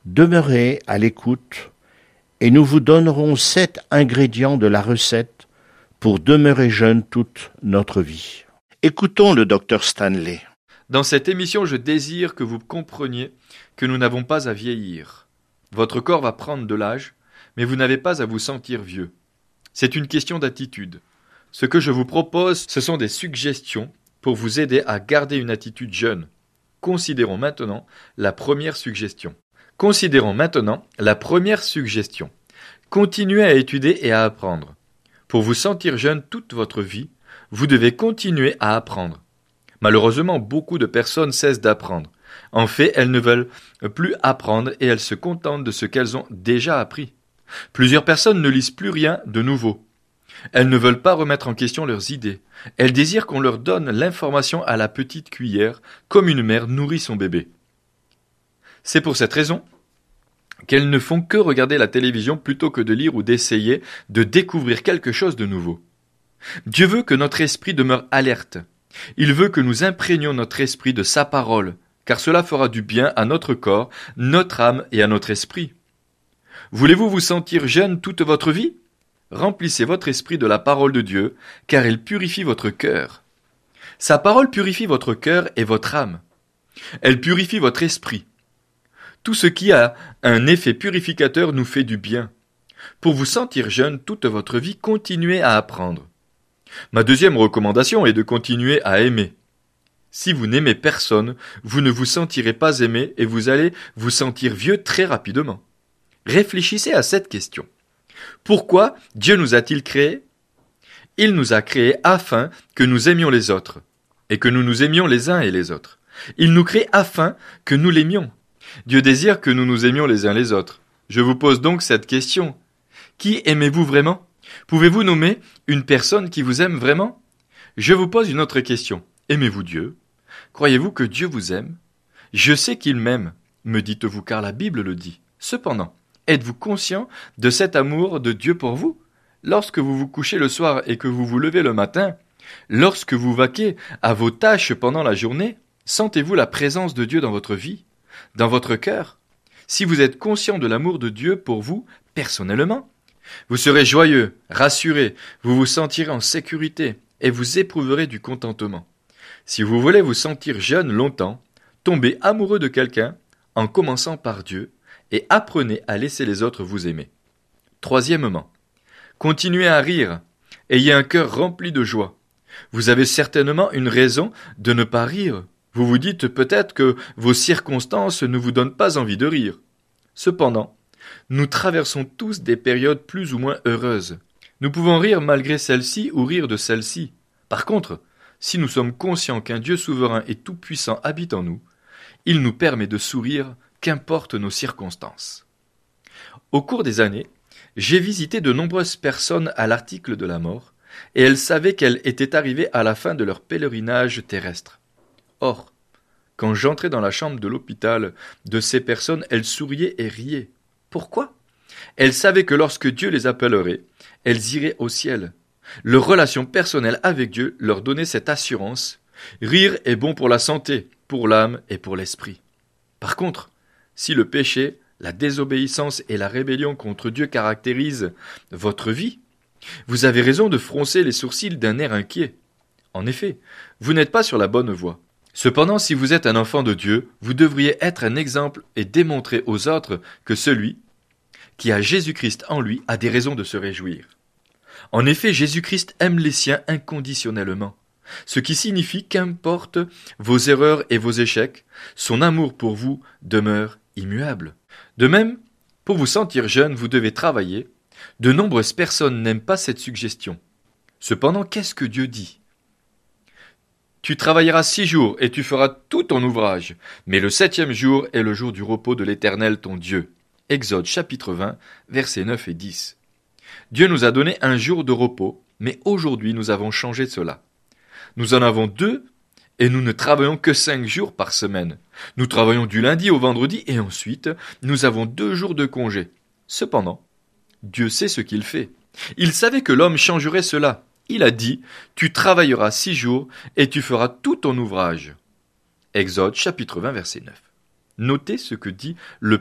Demeurez à l'écoute et nous vous donnerons 7 ingrédients de la recette pour demeurer jeune toute notre vie. Écoutons le docteur Stanley. Dans cette émission, je désire que vous compreniez que nous n'avons pas à vieillir. Votre corps va prendre de l'âge, mais vous n'avez pas à vous sentir vieux. C'est une question d'attitude. Ce que je vous propose, ce sont des suggestions pour vous aider à garder une attitude jeune. Considérons maintenant la première suggestion. Continuez à étudier et à apprendre. Pour vous sentir jeune toute votre vie, vous devez continuer à apprendre. Malheureusement, beaucoup de personnes cessent d'apprendre. En fait, elles ne veulent plus apprendre et elles se contentent de ce qu'elles ont déjà appris. Plusieurs personnes ne lisent plus rien de nouveau. Elles ne veulent pas remettre en question leurs idées. Elles désirent qu'on leur donne l'information à la petite cuillère, comme une mère nourrit son bébé. C'est pour cette raison qu'elles ne font que regarder la télévision plutôt que de lire ou d'essayer de découvrir quelque chose de nouveau. Dieu veut que notre esprit demeure alerte. Il veut que nous imprégnions notre esprit de sa parole, car cela fera du bien à notre corps, notre âme et à notre esprit. Voulez-vous vous sentir jeune toute votre vie ? Remplissez votre esprit de la parole de Dieu, car elle purifie votre cœur. Sa parole purifie votre cœur et votre âme. Elle purifie votre esprit. Tout ce qui a un effet purificateur nous fait du bien. Pour vous sentir jeune toute votre vie, continuez à apprendre. Ma deuxième recommandation est de continuer à aimer. Si vous n'aimez personne, vous ne vous sentirez pas aimé et vous allez vous sentir vieux très rapidement. Réfléchissez à cette question. Pourquoi Dieu nous a-t-il créés ? Il nous a créés afin que nous aimions les autres et que nous nous aimions les uns et les autres. Il nous crée afin que nous l'aimions. Dieu désire que nous nous aimions les uns les autres. Je vous pose donc cette question. Qui aimez-vous vraiment ? Pouvez-vous nommer une personne qui vous aime vraiment ? Je vous pose une autre question. Aimez-vous Dieu ? Croyez-vous que Dieu vous aime ? Je sais qu'il m'aime, me dites-vous, car la Bible le dit. Cependant, êtes-vous conscient de cet amour de Dieu pour vous ? Lorsque vous vous couchez le soir et que vous vous levez le matin, lorsque vous vaquez à vos tâches pendant la journée, sentez-vous la présence de Dieu dans votre vie ? Dans votre cœur? Si vous êtes conscient de l'amour de Dieu pour vous, personnellement, vous serez joyeux, rassuré, vous vous sentirez en sécurité et vous éprouverez du contentement. Si vous voulez vous sentir jeune longtemps, tombez amoureux de quelqu'un en commençant par Dieu et apprenez à laisser les autres vous aimer. Troisièmement, continuez à rire, ayez un cœur rempli de joie. Vous avez certainement une raison de ne pas rire. Vous vous dites peut-être que vos circonstances ne vous donnent pas envie de rire. Cependant, nous traversons tous des périodes plus ou moins heureuses. Nous pouvons rire malgré celle-ci ou rire de celle-ci. Par contre, si nous sommes conscients qu'un Dieu souverain et tout-puissant habite en nous, il nous permet de sourire, qu'importe nos circonstances. Au cours des années, j'ai visité de nombreuses personnes à l'article de la mort, et elles savaient qu'elles étaient arrivées à la fin de leur pèlerinage terrestre. Or, quand j'entrais dans la chambre de l'hôpital de ces personnes, elles souriaient et riaient. Pourquoi ? Elles savaient que lorsque Dieu les appellerait, elles iraient au ciel. Leur relation personnelle avec Dieu leur donnait cette assurance. Rire est bon pour la santé, pour l'âme et pour l'esprit. Par contre, si le péché, la désobéissance et la rébellion contre Dieu caractérisent votre vie, vous avez raison de froncer les sourcils d'un air inquiet. En effet, vous n'êtes pas sur la bonne voie. Cependant, si vous êtes un enfant de Dieu, vous devriez être un exemple et démontrer aux autres que celui qui a Jésus-Christ en lui a des raisons de se réjouir. En effet, Jésus-Christ aime les siens inconditionnellement, ce qui signifie qu'importe vos erreurs et vos échecs, son amour pour vous demeure immuable. De même, pour vous sentir jeune, vous devez travailler. De nombreuses personnes n'aiment pas cette suggestion. Cependant, qu'est-ce que Dieu dit ? Tu travailleras 6 jours et tu feras tout ton ouvrage, mais le 7e jour est le jour du repos de l'Éternel ton Dieu. Exode chapitre 20, versets 9 et 10. Dieu nous a donné un jour de repos, mais aujourd'hui nous avons changé cela. Nous en avons 2 et nous ne travaillons que 5 jours par semaine. Nous travaillons du lundi au vendredi et ensuite nous avons 2 jours de congé. Cependant, Dieu sait ce qu'il fait. Il savait que l'homme changerait cela. Il a dit, tu travailleras 6 jours et tu feras tout ton ouvrage. Exode chapitre 20 verset 9. Notez ce que dit le